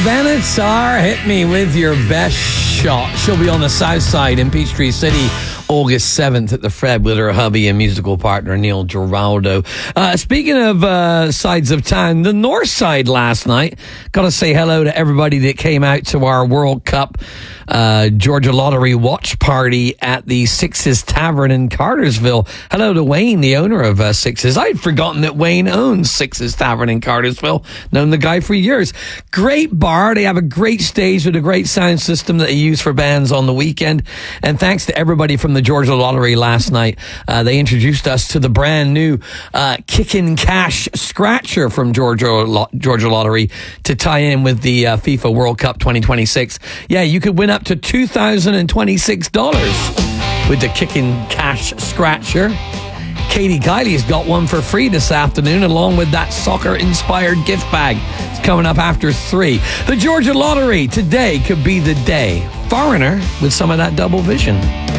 Benatar, hit me with your best shot. She'll be on the south side in Peachtree City, August 7th at the Fred with her hubby and musical partner Neil Giraldo. Speaking of sides of town, the north side last night. Got to say hello to everybody that came out to our World Cup Georgia Lottery watch party at the Sixes Tavern in Cartersville. Hello to Wayne, the owner of Sixes. I'd forgotten that Wayne owns Sixes Tavern in Cartersville. Known the guy for years. Great bar. They have a great stage with a great sound system that they use for bands on the weekend. And thanks to everybody from the Georgia Lottery last night. They introduced us to the brand new Kickin' Cash Scratcher from Georgia Lottery to tie in with the FIFA World Cup 2026. Yeah, you could win up to $2,026 with the Kickin' Cash Scratcher. Katie Kiley's got one for free this afternoon, along with that soccer-inspired gift bag. It's coming up after 3. The Georgia Lottery, today could be the day. Foreigner with some of that double vision.